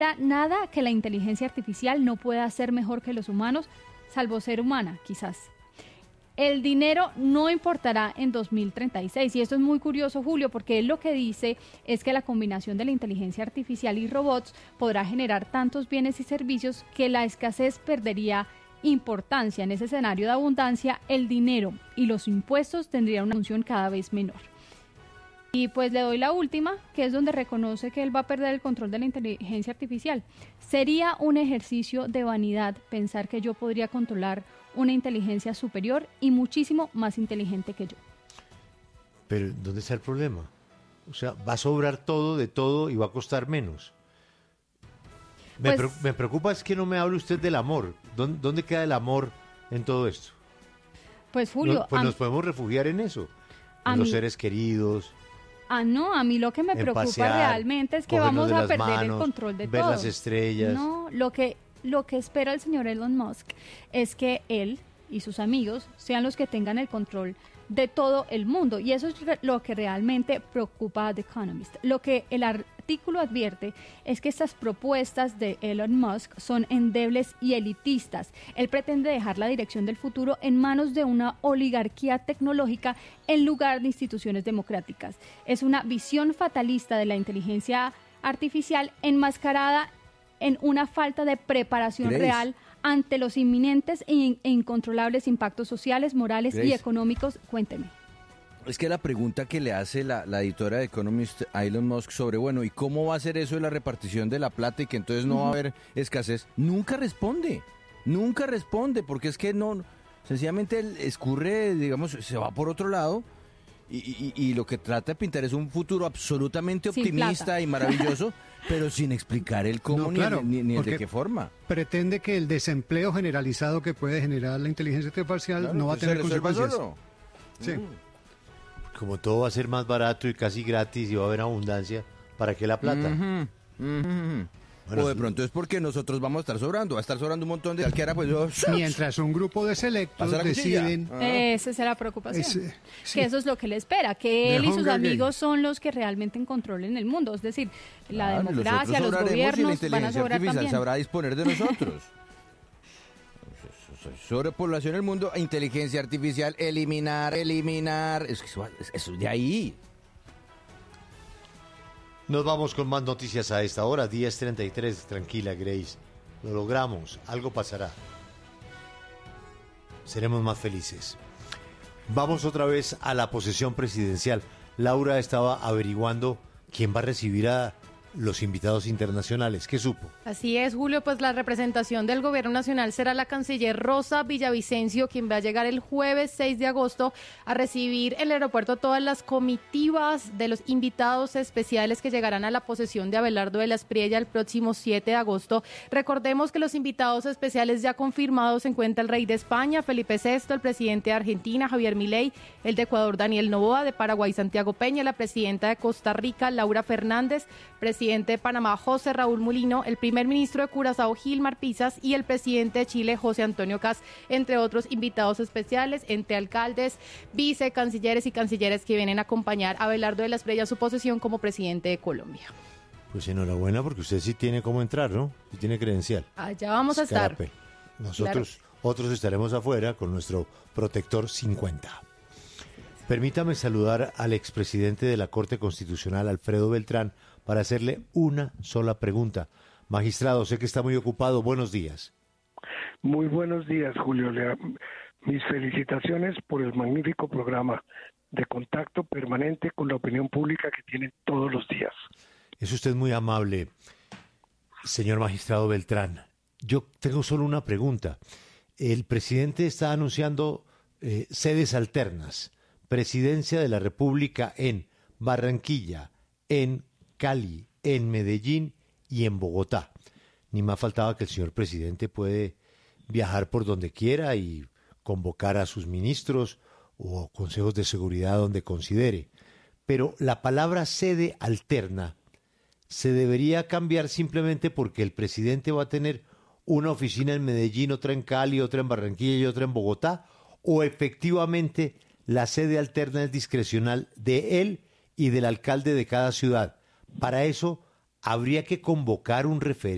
nada que la inteligencia artificial no pueda hacer mejor que los humanos, salvo ser humana, quizás. El dinero no importará en 2036 y esto es muy curioso, Julio, porque él lo que dice es que la combinación de la inteligencia artificial y robots podrá generar tantos bienes y servicios que la escasez perdería importancia. En ese escenario de abundancia, el dinero y los impuestos tendrían una función cada vez menor. Y pues le doy la última, que es donde reconoce que él va a perder el control de la inteligencia artificial. Sería un ejercicio de vanidad pensar que yo podría controlar una inteligencia superior y muchísimo más inteligente que yo. Pero ¿dónde está el problema? O sea, va a sobrar todo de todo y va a costar menos. Me preocupa es que no me hable usted del amor. ¿Dónde queda el amor en todo esto? Pues Julio... nos podemos refugiar en eso, en los seres queridos. No, a mí lo que me preocupa pasear, realmente es que vamos a perder manos, el control de todo. Ver las estrellas. No, lo que espera el señor Elon Musk es que él y sus amigos sean los que tengan el control de todo el mundo. Y eso es lo que realmente preocupa a The Economist. Lo que el artículo advierte es que estas propuestas de Elon Musk son endebles y elitistas. Él pretende dejar la dirección del futuro en manos de una oligarquía tecnológica en lugar de instituciones democráticas. Es una visión fatalista de la inteligencia artificial enmascarada en una falta de preparación real ante los inminentes e incontrolables impactos sociales, morales y económicos. Cuénteme. Es que la pregunta que le hace la editora de Economist a Elon Musk sobre, bueno, ¿y cómo va a ser eso de la repartición de la plata y que entonces no va a haber escasez? Nunca responde, porque es que no, sencillamente él escurre, digamos, se va por otro lado y lo que trata de pintar es un futuro absolutamente optimista y maravilloso, pero sin explicar el cómo ni el de qué forma. Pretende que el desempleo generalizado que puede generar la inteligencia artificial no va a tener consecuencias. Sí. Como todo va a ser más barato y casi gratis y va a haber abundancia, ¿para qué la plata? Bueno, o de pronto es porque nosotros vamos a estar sobrando, un montón de cualquiera, pues mientras un grupo de selectos deciden. Esa es la preocupación. Que eso es lo que le espera, que él y sus amigos son los que realmente controlen el mundo. Es decir, la democracia, los gobiernos van a sobrar también. Sabrá disponer de nosotros. Sobrepoblación en el mundo, inteligencia artificial, eliminar. Eso de ahí. Nos vamos con más noticias a esta hora, 10:33. Tranquila, Grace. Lo logramos. Algo pasará. Seremos más felices. Vamos otra vez a la posesión presidencial. Laura estaba averiguando quién va a recibir a los invitados internacionales. ¿Qué supo? Así es, Julio, pues la representación del gobierno nacional será la canciller Rosa Villavicencio, quien va a llegar el jueves 6 de agosto a recibir en el aeropuerto todas las comitivas de los invitados especiales que llegarán a la posesión de Abelardo de la Espriella el próximo 7 de agosto. Recordemos que los invitados especiales ya confirmados se encuentra el rey de España, Felipe VI, el presidente de Argentina, Javier Milei, el de Ecuador, Daniel Noboa, de Paraguay, Santiago Peña, la presidenta de Costa Rica, Laura Fernández, presidente de Panamá, José Raúl Mulino, el primer ministro de Curazao, Gilmar Pisas, y el presidente de Chile, José Antonio Kast, entre otros invitados especiales, entre alcaldes, vicecancilleres y cancilleres que vienen a acompañar a Abelardo de la Espriella a su posesión como presidente de Colombia. Pues enhorabuena, porque usted sí tiene cómo entrar, ¿no? Sí tiene credencial. Allá vamos a estar. Nosotros, otros estaremos afuera con nuestro protector 50. Permítame saludar al expresidente de la Corte Constitucional, Alfredo Beltrán, para hacerle una sola pregunta. Magistrado, sé que está muy ocupado. Buenos días. Muy buenos días, Julio. Mis felicitaciones por el magnífico programa de contacto permanente con la opinión pública que tienen todos los días. Es usted muy amable, señor magistrado Beltrán. Yo tengo solo una pregunta. El presidente está anunciando sedes alternas. Presidencia de la República en Barranquilla, en Cali, en Medellín y en Bogotá. Ni más faltaba que el señor presidente puede viajar por donde quiera y convocar a sus ministros o consejos de seguridad donde considere. Pero la palabra sede alterna se debería cambiar simplemente porque el presidente va a tener una oficina en Medellín, otra en Cali, otra en Barranquilla y otra en Bogotá, o efectivamente la sede alterna es discrecional de él y del alcalde de cada ciudad. Para eso habría que convocar un referéndum